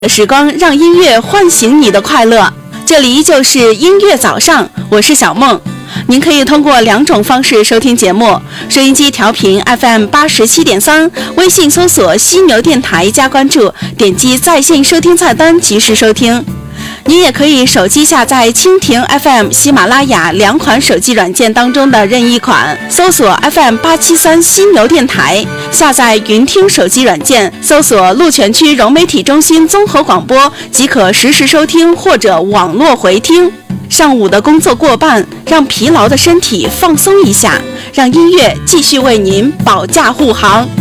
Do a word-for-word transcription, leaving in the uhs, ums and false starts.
的时光，让音乐唤醒你的快乐。这里依旧是音乐早上，我是小梦。您可以通过两种方式收听节目：收音机调频 F M 八十七点三，微信搜索犀牛电台加关注，点击在线收听菜单及时收听。您也可以手机下载蜻蜓 F M、喜马拉雅两款手机软件当中的任意款，搜索 F M 八七三犀牛电台，下载云听手机软件，搜索鹿泉区融媒体中心综合广播，即可实时收听或者网络回听。上午的工作过半，让疲劳的身体放松一下，让音乐继续为您保驾护航。